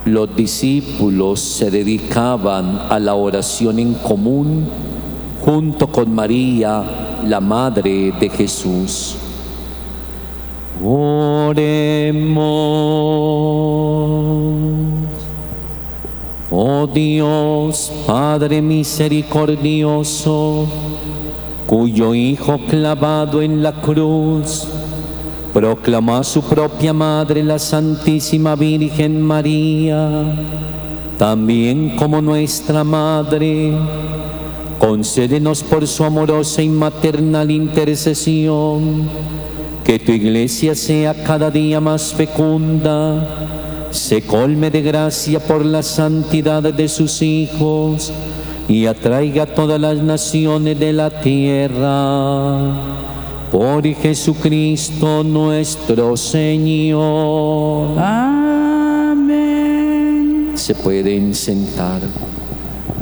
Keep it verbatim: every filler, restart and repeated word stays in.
Los discípulos se dedicaban a la oración en común junto con María, la Madre de Jesús. Oremos. Oh Dios, Padre misericordioso, cuyo Hijo clavado en la cruz proclamó a su propia Madre, la Santísima Virgen María, también como nuestra Madre, concédenos por su amorosa y maternal intercesión que tu Iglesia sea cada día más fecunda, se colme de gracia por la santidad de sus hijos y atraiga a todas las naciones de la tierra. Por Jesucristo nuestro Señor. Amén. Se pueden sentar.